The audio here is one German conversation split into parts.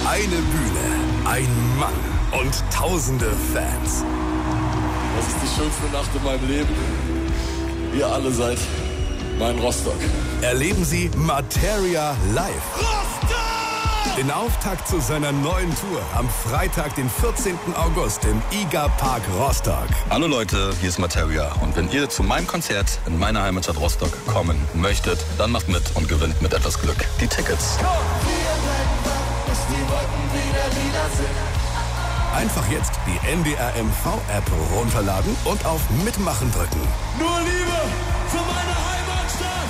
Eine Bühne, ein Mann und tausende Fans. Das ist die schönste Nacht in meinem Leben. Ihr alle seid mein Rostock. Erleben Sie Materia live. Rostock! Den Auftakt zu seiner neuen Tour am Freitag, den 14. August im IGA-Park Rostock. Hallo Leute, hier ist Materia. Und wenn ihr zu meinem Konzert in meiner Heimatstadt Rostock kommen möchtet, dann macht mit und gewinnt mit etwas Glück die Tickets. Einfach jetzt die NDR MV-App runterladen und auf Mitmachen drücken. Nur Liebe für meine Heimatstadt!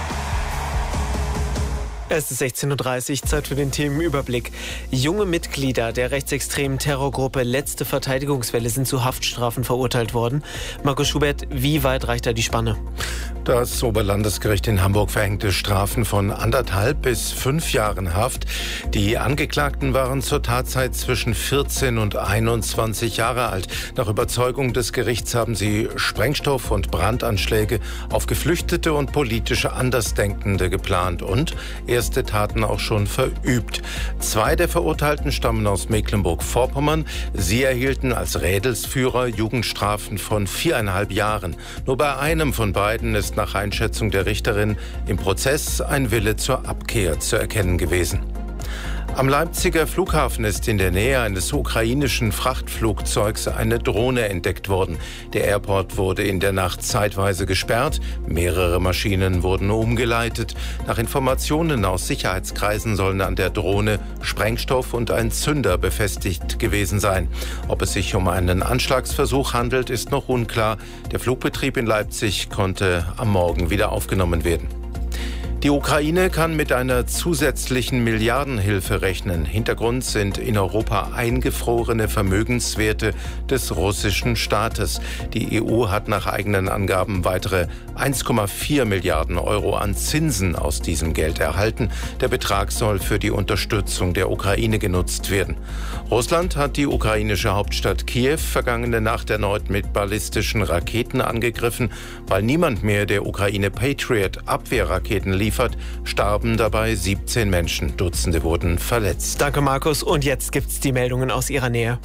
Es ist 16:30 Uhr, Zeit für den Themenüberblick. Junge Mitglieder der rechtsextremen Terrorgruppe Letzte Verteidigungswelle sind zu Haftstrafen verurteilt worden. Markus Schubert, wie weit reicht da die Spanne? Das Oberlandesgericht in Hamburg verhängte Strafen von 1,5 bis 5 Jahren Haft. Die Angeklagten waren zur Tatzeit zwischen 14 und 21 Jahre alt. Nach Überzeugung des Gerichts haben sie Sprengstoff- und Brandanschläge auf Geflüchtete und politische Andersdenkende geplant und erste Taten auch schon verübt. 2 der Verurteilten stammen aus Mecklenburg-Vorpommern. Sie erhielten als Rädelsführer Jugendstrafen von 4,5 Jahren. Nur bei einem von beiden ist nach Einschätzung der Richterin im Prozess ein Wille zur Abkehr zu erkennen gewesen. Am Leipziger Flughafen ist in der Nähe eines ukrainischen Frachtflugzeugs eine Drohne entdeckt worden. Der Airport wurde in der Nacht zeitweise gesperrt. Mehrere Maschinen wurden umgeleitet. Nach Informationen aus Sicherheitskreisen sollen an der Drohne Sprengstoff und ein Zünder befestigt gewesen sein. Ob es sich um einen Anschlagsversuch handelt, ist noch unklar. Der Flugbetrieb in Leipzig konnte am Morgen wieder aufgenommen werden. Die Ukraine kann mit einer zusätzlichen Milliardenhilfe rechnen. Hintergrund sind in Europa eingefrorene Vermögenswerte des russischen Staates. Die EU hat nach eigenen Angaben weitere 1,4 Milliarden Euro an Zinsen aus diesem Geld erhalten. Der Betrag soll für die Unterstützung der Ukraine genutzt werden. Russland hat die ukrainische Hauptstadt Kiew vergangene Nacht erneut mit ballistischen Raketen angegriffen. Weil niemand mehr der Ukraine Patriot-Abwehrraketen liefert, starben dabei 17 Menschen. Dutzende wurden verletzt. Danke, Markus. Und jetzt gibt's die Meldungen aus Ihrer Nähe.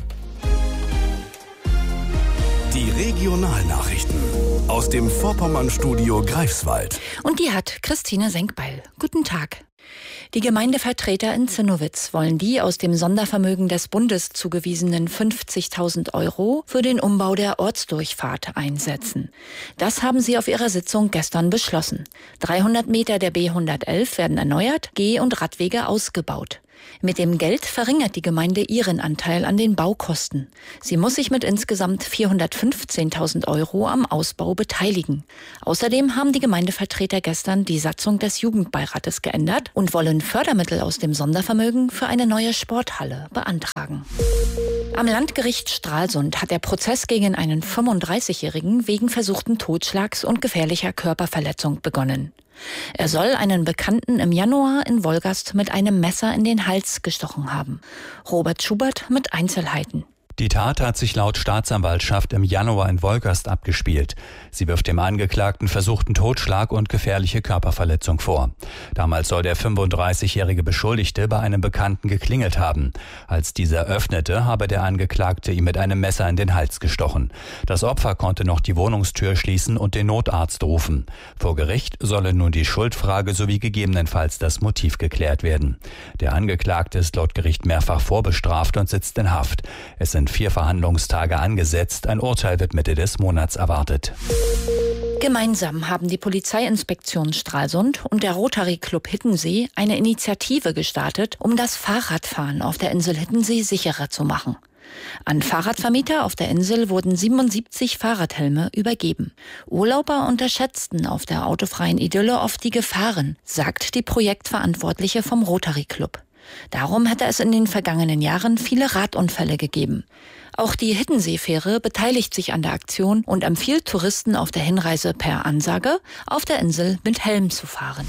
Die Regionalnachrichten aus dem Vorpommern-Studio Greifswald. Und die hat Christine Senkbeil. Guten Tag. Die Gemeindevertreter in Zinnowitz wollen die aus dem Sondervermögen des Bundes zugewiesenen 50.000 Euro für den Umbau der Ortsdurchfahrt einsetzen. Das haben sie auf ihrer Sitzung gestern beschlossen. 300 Meter der B111 werden erneuert, Geh- und Radwege ausgebaut. Mit dem Geld verringert die Gemeinde ihren Anteil an den Baukosten. Sie muss sich mit insgesamt 415.000 Euro am Ausbau beteiligen. Außerdem haben die Gemeindevertreter gestern die Satzung des Jugendbeirates geändert und wollen Fördermittel aus dem Sondervermögen für eine neue Sporthalle beantragen. Am Landgericht Stralsund hat der Prozess gegen einen 35-Jährigen wegen versuchten Totschlags und gefährlicher Körperverletzung begonnen. Er soll einen Bekannten im Januar in Wolgast mit einem Messer in den Hals gestochen haben. Robert Schubert mit Einzelheiten. Die Tat hat sich laut Staatsanwaltschaft im Januar in Wolgast abgespielt. Sie wirft dem Angeklagten versuchten Totschlag und gefährliche Körperverletzung vor. Damals soll der 35-jährige Beschuldigte bei einem Bekannten geklingelt haben. Als dieser öffnete, habe der Angeklagte ihm mit einem Messer in den Hals gestochen. Das Opfer konnte noch die Wohnungstür schließen und den Notarzt rufen. Vor Gericht solle nun die Schuldfrage sowie gegebenenfalls das Motiv geklärt werden. Der Angeklagte ist laut Gericht mehrfach vorbestraft und sitzt in Haft. Es sind 4 Verhandlungstage angesetzt. Ein Urteil wird Mitte des Monats erwartet. Gemeinsam haben die Polizeiinspektion Stralsund und der Rotary Club Hittensee eine Initiative gestartet, um das Fahrradfahren auf der Insel Hittensee sicherer zu machen. An Fahrradvermieter auf der Insel wurden 77 Fahrradhelme übergeben. Urlauber unterschätzten auf der autofreien Idylle oft die Gefahren, sagt die Projektverantwortliche vom Rotary Club. Darum hätte es in den vergangenen Jahren viele Radunfälle gegeben. Auch die Hittensee-Fähre beteiligt sich an der Aktion und empfiehlt Touristen auf der Hinreise per Ansage, auf der Insel mit Helm zu fahren.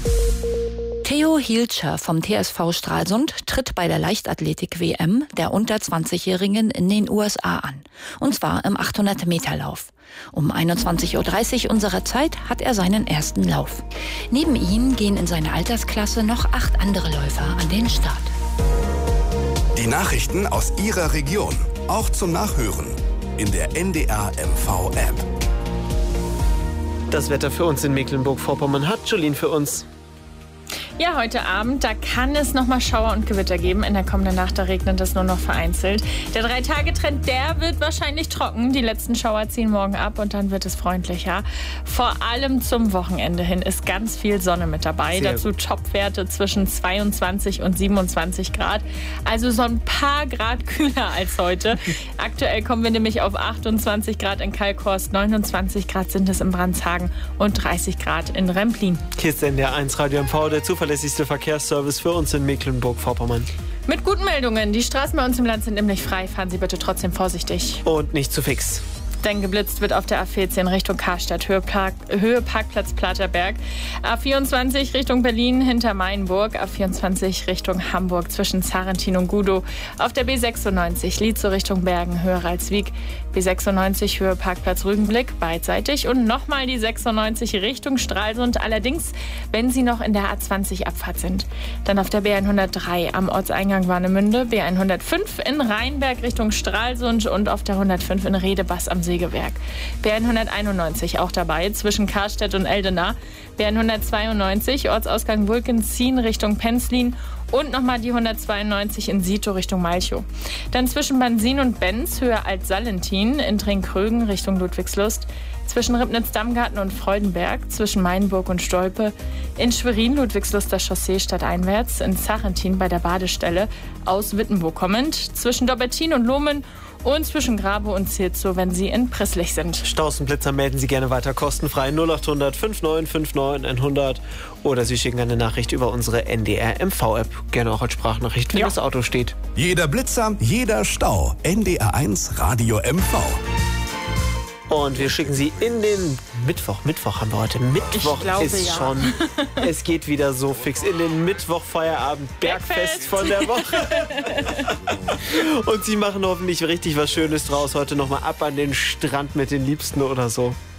Theo Hielscher vom TSV Stralsund tritt bei der Leichtathletik-WM der unter 20-Jährigen in den USA an. Und zwar im 800-Meter-Lauf. Um 21:30 Uhr unserer Zeit hat er seinen ersten Lauf. Neben ihm gehen in seiner Altersklasse noch 8 andere Läufer an den Start. Die Nachrichten aus Ihrer Region, auch zum Nachhören in der NDR MV App. Das Wetter für uns in Mecklenburg-Vorpommern hat Jolien für uns. Ja, heute Abend, da kann es nochmal Schauer und Gewitter geben. In der kommenden Nacht, da regnet es nur noch vereinzelt. Der 3-Tage-Trend, der wird wahrscheinlich trocken. Die letzten Schauer ziehen morgen ab und dann wird es freundlicher. Vor allem zum Wochenende hin ist ganz viel Sonne mit dabei. Dazu Topwerte zwischen 22 und 27 Grad. Also so ein paar Grad kühler als heute. Aktuell kommen wir nämlich auf 28 Grad in Kalkhorst, 29 Grad sind es in Brandshagen und 30 Grad in Remplin. Hier ist der 1 Radio MV, der zuverlässigste Verkehrsservice für uns in Mecklenburg-Vorpommern. Mit guten Meldungen. Die Straßen bei uns im Land sind nämlich frei. Fahren Sie bitte trotzdem vorsichtig. Und nicht zu fix. Denn geblitzt wird auf der A14 Richtung Karstadt, Höhe Parkplatz Platerberg. A24 Richtung Berlin hinter Mainburg. A24 Richtung Hamburg zwischen Zarentin und Gudow. Auf der B96 Lietzow Richtung Bergen, Höhe Ralswiek. B96 Höhe Parkplatz Rügenblick, beidseitig. Und nochmal die 96 Richtung Stralsund. Allerdings, wenn Sie noch in der A20 Abfahrt sind. Dann auf der B103 am Ortseingang Warnemünde. B105 in Rheinberg Richtung Stralsund und auf der 105 in Redebass am Sägewerk. B191 auch dabei zwischen Karstedt und Eldena. B192 Ortsausgang Wulkenzien Richtung Penzlin und nochmal die 192 in Sito Richtung Malchow. Dann zwischen Bansin und Benz Höhe Alt-Salentin in Trinkrögen Richtung Ludwigslust. Zwischen Ribnitz-Dammgarten und Freudenberg, zwischen Mainburg und Stolpe, in Schwerin Ludwigsluster Chaussee stadteinwärts, in Zarentin bei der Badestelle, aus Wittenburg kommend, zwischen Dobbertin und Lohmen und zwischen Grabow und Zirzow, wenn Sie in Prisslich sind. Staus und Blitzer melden Sie gerne weiter kostenfrei 0800 5959 100 oder Sie schicken eine Nachricht über unsere NDR MV-App. Gerne auch als Sprachnachricht, wenn das Auto steht. Jeder Blitzer, jeder Stau. NDR1 Radio MV. Und wir schicken Sie in den Mittwoch haben wir heute. Mittwoch glaube, ist ja. schon, es geht wieder so fix in den Mittwoch-Feierabend Bergfest von der Woche. Und Sie machen hoffentlich richtig was Schönes draus. Heute nochmal ab an den Strand mit den Liebsten oder so.